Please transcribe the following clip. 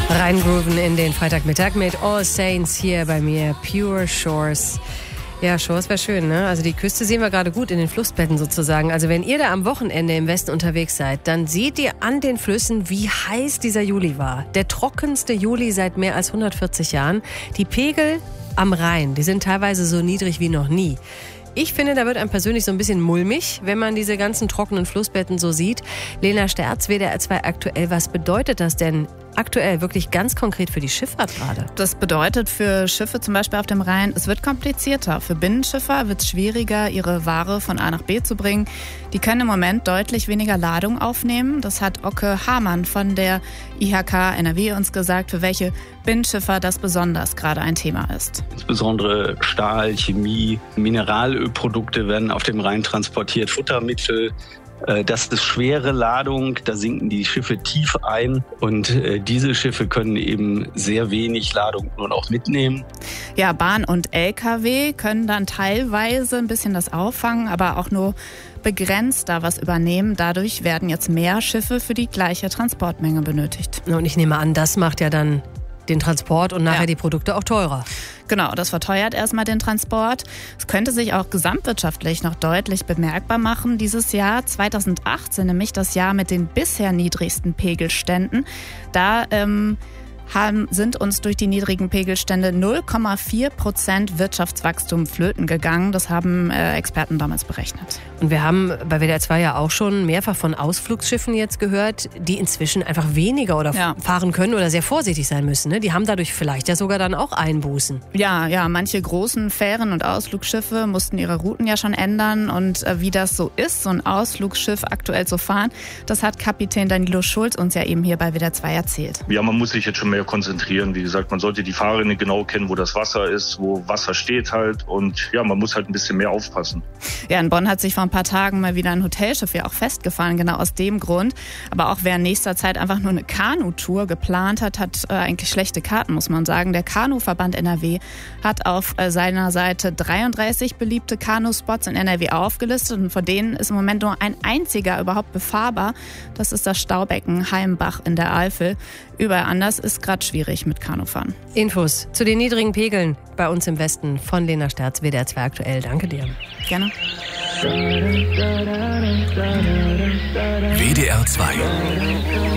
Reingrooven in den Freitagmittag mit All Saints hier bei mir, Pure Shores. Ja, Shores wäre schön, ne? Also die Küste sehen wir gerade gut in den Flussbetten sozusagen. Also wenn ihr da am Wochenende im Westen unterwegs seid, dann seht ihr an den Flüssen, wie heiß dieser Juli war. Der trockenste Juli seit mehr als 140 Jahren. Die Pegel am Rhein, die sind teilweise so niedrig wie noch nie. Ich finde, da wird einem persönlich so ein bisschen mulmig, wenn man diese ganzen trockenen Flussbetten so sieht. Lena Sterz, WDR 2 aktuell, was bedeutet das denn aktuell wirklich ganz konkret für die Schifffahrt gerade? Das bedeutet für Schiffe zum Beispiel auf dem Rhein, es wird komplizierter. Für Binnenschiffer wird es schwieriger, ihre Ware von A nach B zu bringen. Die können im Moment deutlich weniger Ladung aufnehmen. Das hat Oke Hamann von der IHK NRW uns gesagt, für welche Binnenschiffer das besonders gerade ein Thema ist. Insbesondere Stahl, Chemie, Mineralölprodukte werden auf dem Rhein transportiert, Futtermittel. Das ist schwere Ladung, da sinken die Schiffe tief ein und diese Schiffe können eben sehr wenig Ladung nur noch mitnehmen. Ja, Bahn und LKW können dann teilweise ein bisschen das auffangen, aber auch nur begrenzt da was übernehmen. Dadurch werden jetzt mehr Schiffe für die gleiche Transportmenge benötigt. Und ich nehme an, das macht ja dann den Transport und nachher die Produkte auch teurer. Genau, das verteuert erstmal den Transport. Es könnte sich auch gesamtwirtschaftlich noch deutlich bemerkbar machen dieses Jahr. 2018, nämlich das Jahr mit den bisher niedrigsten Pegelständen. Da sind uns durch die niedrigen Pegelstände 0,4% Wirtschaftswachstum flöten gegangen. Das haben Experten damals berechnet. Und wir haben bei WDR 2 ja auch schon mehrfach von Ausflugsschiffen jetzt gehört, die inzwischen einfach weniger oder fahren können oder sehr vorsichtig sein müssen. Ne? Die haben dadurch vielleicht ja sogar dann auch Einbußen. Ja, manche großen Fähren und Ausflugsschiffe mussten ihre Routen ja schon ändern. Und wie das so ist, so ein Ausflugsschiff aktuell zu fahren, das hat Kapitän Danilo Schulz uns ja eben hier bei WDR 2 erzählt. Ja, man muss sich jetzt schon mehr konzentrieren. Wie gesagt, man sollte die Fahrrinne genau kennen, wo das Wasser ist, wo Wasser steht halt. Und ja, man muss halt ein bisschen mehr aufpassen. Ja, in Bonn hat sich vor ein paar Tagen mal wieder ein Hotelschiff ja auch festgefahren, genau aus dem Grund. Aber auch wer in nächster Zeit einfach nur eine Kanutour geplant hat, hat eigentlich schlechte Karten, muss man sagen. Der Kanuverband NRW hat auf seiner Seite 33 beliebte Kanuspots in NRW aufgelistet und von denen ist im Moment nur ein einziger überhaupt befahrbar. Das ist das Staubecken Heimbach in der Eifel. Überall anders ist gerade schwierig mit Kanufahren. Infos zu den niedrigen Pegeln bei uns im Westen von Lena Sterz, WDR 2 aktuell. Danke dir. Gerne. WDR 2